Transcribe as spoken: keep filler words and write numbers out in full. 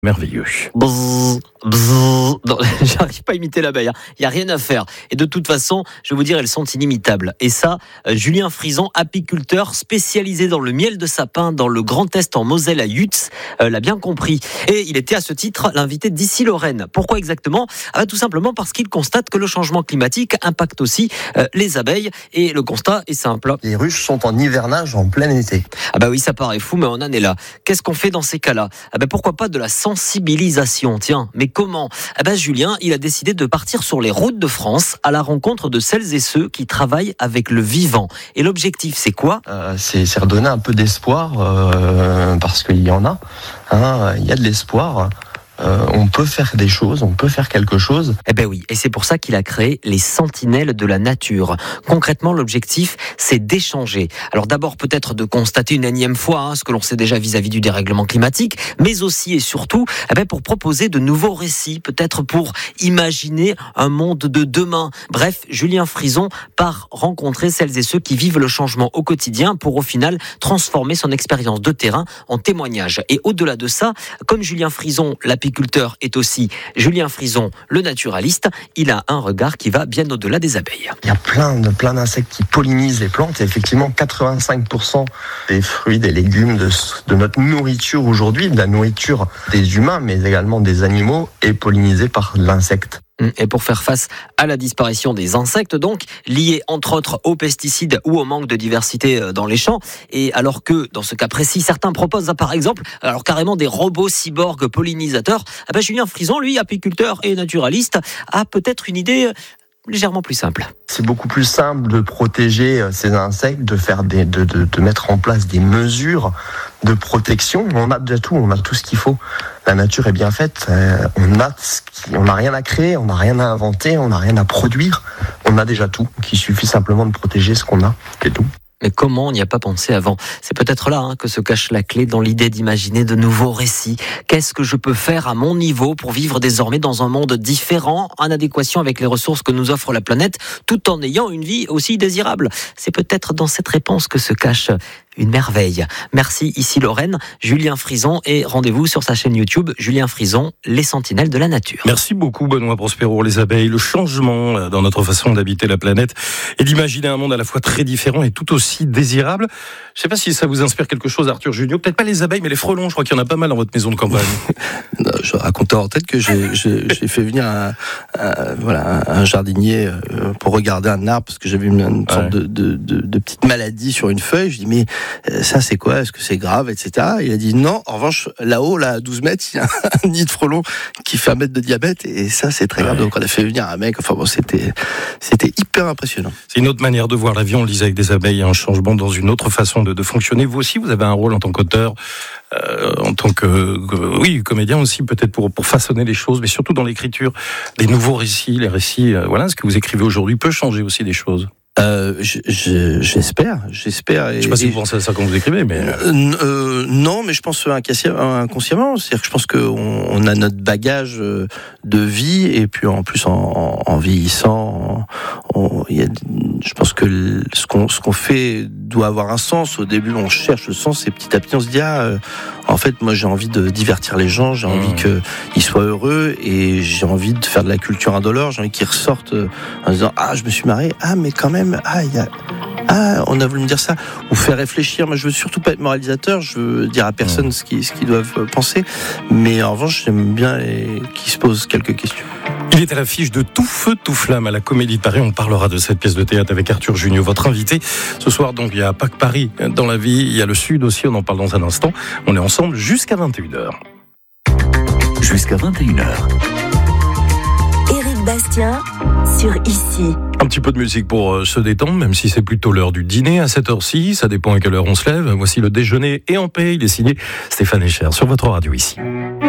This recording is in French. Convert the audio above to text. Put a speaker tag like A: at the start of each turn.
A: Merveilleux.
B: Bzzz, bzzz. Non, j'arrive pas à imiter l'abeille. Il hein. n'y a rien à faire. Et de toute façon, je vais vous dire, elles sont inimitables. Et ça, euh, Julien Frison, apiculteur spécialisé dans le miel de sapin dans le Grand Est en Moselle à Yutz, euh, l'a bien compris. Et il était à ce titre l'invité d'Ici Lorraine. Pourquoi exactement ? ah bah, Tout simplement parce qu'il constate que le changement climatique impacte aussi euh, les abeilles. Et le constat est simple.
C: Les ruches sont en hivernage en plein été.
B: Ah bah oui, ça paraît fou, mais on en est là. Qu'est-ce qu'on fait dans ces cas-là ? ah bah Pourquoi pas de la sensibilisation, tiens, mais comment ? Eh ben Julien, il a décidé de partir sur les routes de France à la rencontre de celles et ceux qui travaillent avec le vivant. Et l'objectif, c'est quoi ?
C: euh, c'est, c'est redonner un peu d'espoir, euh, parce qu'il y en a. Hein, il y a de l'espoir. Euh, on peut faire des choses, on peut faire quelque chose.
B: Eh ben oui, et c'est pour ça qu'il a créé les Sentinelles de la Nature. Concrètement, l'objectif, c'est d'échanger. Alors d'abord, peut-être de constater une énième fois hein, ce que l'on sait déjà vis-à-vis du dérèglement climatique, mais aussi et surtout eh ben, pour proposer de nouveaux récits, peut-être pour imaginer un monde de demain. Bref, Julien Frison part rencontrer celles et ceux qui vivent le changement au quotidien pour au final transformer son expérience de terrain en témoignage. Et au-delà de ça, comme Julien Frison, l'apiculteur, est aussi Julien Frison, le naturaliste, il a un regard qui va bien au-delà des abeilles.
C: Il y a plein, de, plein d'insectes qui pollinisent les plantes et effectivement quatre-vingt-cinq pour cent des fruits, des légumes, de, de notre nourriture aujourd'hui, de la nourriture des humains mais également des animaux est pollinisée par l'insecte.
B: Et pour faire face à la disparition des insectes, donc, liée entre autres aux pesticides ou au manque de diversité dans les champs, et alors que, dans ce cas précis, certains proposent par exemple, alors carrément des robots cyborgs pollinisateurs, eh ben Julien Frison, lui, apiculteur et naturaliste, a peut-être une idée légèrement plus simple.
C: C'est beaucoup plus simple de protéger ces insectes, de faire des, de, de, de mettre en place des mesures de protection. On a déjà tout, on a tout ce qu'il faut. La nature est bien faite. On a, on n'a rien à créer, on n'a rien à inventer, on n'a rien à produire. On a déjà tout. Il suffit simplement de protéger ce qu'on a, c'est tout.
B: Mais comment on n'y a pas pensé avant ? C'est peut-être là hein, que se cache la clé dans l'idée d'imaginer de nouveaux récits. Qu'est-ce que je peux faire à mon niveau pour vivre désormais dans un monde différent, en adéquation avec les ressources que nous offre la planète, tout en ayant une vie aussi désirable ? C'est peut-être dans cette réponse que se cache une merveille. Merci, Ici Lorraine, Julien Frison, et rendez-vous sur sa chaîne YouTube, Julien Frison, les Sentinelles de la Nature.
A: Merci beaucoup Benoît Prospero. Les abeilles, le changement dans notre façon d'habiter la planète et d'imaginer un monde à la fois très différent et tout aussi désirable. Je ne sais pas si ça vous inspire quelque chose, Arthur Junio. Peut-être pas les abeilles, mais les frelons. Je crois qu'il y en a pas mal dans votre maison de campagne.
D: Non, je racontais en tête que j'ai, j'ai, j'ai fait venir un, un, voilà, un jardinier pour regarder un arbre parce que j'avais une, une sorte ouais. de, de, de, de petite maladie sur une feuille. Je dis mais ça c'est quoi ? Est-ce que c'est grave, et cetera. Il a dit non. En revanche, là-haut, là à douze mètres, il y a un nid de frelons qui fait un mètre de diamètre et ça c'est très ouais. grave. Donc on a fait venir un mec. Enfin bon, c'était c'était hyper impressionnant.
A: C'est une autre manière de voir la vie. On le disait avec des abeilles, un changement dans une autre façon de, de fonctionner. Vous aussi, vous avez un rôle en tant qu'auteur, euh, en tant que, que oui comédien aussi peut-être pour pour façonner les choses, mais surtout dans l'écriture, les nouveaux récits, les récits. Euh, voilà, ce que vous écrivez aujourd'hui peut changer aussi des choses.
D: Euh, je, je, j'espère, j'espère.
A: Je ne sais pas si vous pensez à ça quand vous écrivez, mais
D: euh, euh, non, mais je pense inconsciemment. C'est-à-dire que je pense qu'on on a notre bagage de vie et puis en plus en, en, en vieillissant, on, y a, je pense que ce qu'on ce qu'on fait doit avoir un sens. Au début, on cherche le sens et petit à petit, on se dit ah, euh, en fait, moi, j'ai envie de divertir les gens, j'ai envie mmh. qu'ils soient heureux et j'ai envie de faire de la culture indolore. J'ai envie qu'ils ressortent en disant ah, je me suis marré, ah, mais quand même. Ah, il y a... ah, on a voulu me dire ça. Ou faire réfléchir. Moi, je veux surtout pas être moralisateur. Je veux dire à personne mmh. ce qu'ils, ce qu'ils doivent penser. Mais en revanche, j'aime bien les... qu'ils se posent quelques questions.
A: Il est à l'affiche de Tout Feu, Tout Flamme à la Comédie de Paris. On parlera de cette pièce de théâtre avec Arthur Junio, votre invité. Ce soir, donc, il y a pas que Paris dans la vie. Il y a le Sud aussi. On en parle dans un instant. On est ensemble jusqu'à vingt et une heures.
E: Jusqu'à vingt et une heures.
F: Bastien sur Ici.
A: Un petit peu de musique pour se détendre, même si c'est plutôt l'heure du dîner à cette heure-ci. Ça dépend à quelle heure on se lève. Voici le déjeuner et en paix. Il est signé Stéphane Echer sur votre radio Ici.